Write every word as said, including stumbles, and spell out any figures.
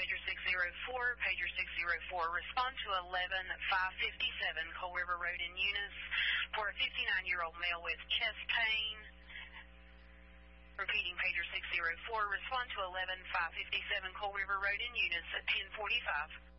pager six zero four, pager six zero four, respond to eleven five fifty-seven Coal River Road in Eunice for a fifty-nine-year-old male with chest pain. Repeating, pager six zero four, respond to eleven five fifty-seven Coal River Road in Eunice at ten forty-five.